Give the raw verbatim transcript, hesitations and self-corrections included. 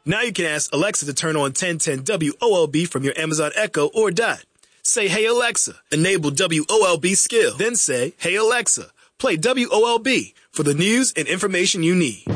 Now you can ask Alexa to turn on ten ten W O L B from your Amazon Echo or Dot. Say, hey Alexa, enable W O L B skill. Then say, hey Alexa, play W O L B for the news and information you need.